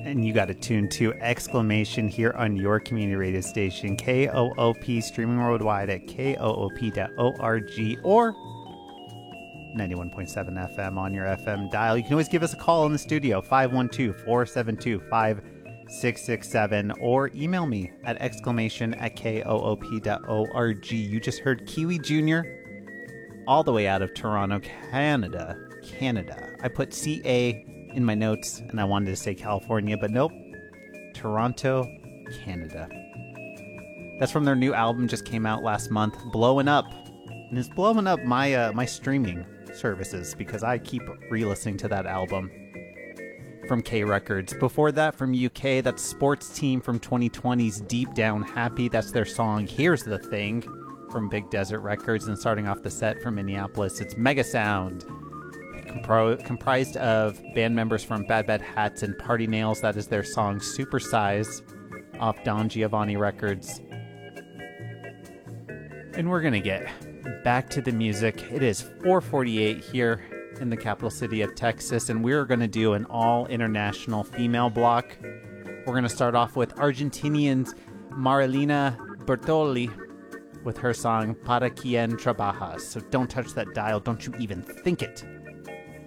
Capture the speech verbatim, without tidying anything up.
And you got to tune to Exclamation here on your community radio station, K O O P, streaming worldwide at K O O P dot org or ninety-one point seven F M on your F M dial. You can always give us a call in the studio, five one two, four seven two, five six six seven, or email me at exclamation at K O O P dot org. You just heard Kiwi Junior all the way out of Toronto, Canada. Canada. I put C A in my notes, and I wanted to say California, but nope. Toronto, Canada. That's from their new album, just came out last month, Blowing Up. And it's blowing up my uh, my streaming services because I keep re-listening to that album from K Records. Before that, from U K, that's Sports Team from twenty twenty's Deep Down Happy. That's their song Here's the Thing from Big Desert Records. And starting off the set from Minneapolis, it's Mega Sound. Compro- comprised of band members from Bad Bad Hats and Party Nails. That is their song Supersize off Don Giovanni Records. And we're going to get back to the music. It is four forty-eight here in the capital city of Texas, and we're going to do an all-international female block. We're going to start off with Argentinian Marilina Bertoli with her song Para Quien Trabajas. So don't touch that dial. Don't you even think it.